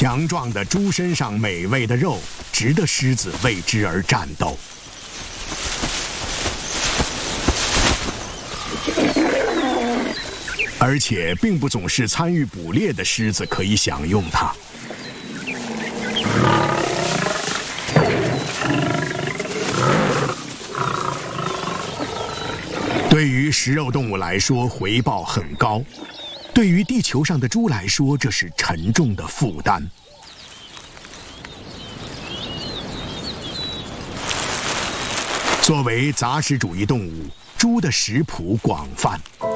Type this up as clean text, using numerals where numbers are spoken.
强壮的猪身上美味的肉，值得狮子为之而战斗。而且，并不总是参与捕猎的狮子可以享用它。对于食肉动物来说，回报很高；对于地球上的猪来说，这是沉重的负担。作为杂食主义动物，猪的食谱广泛。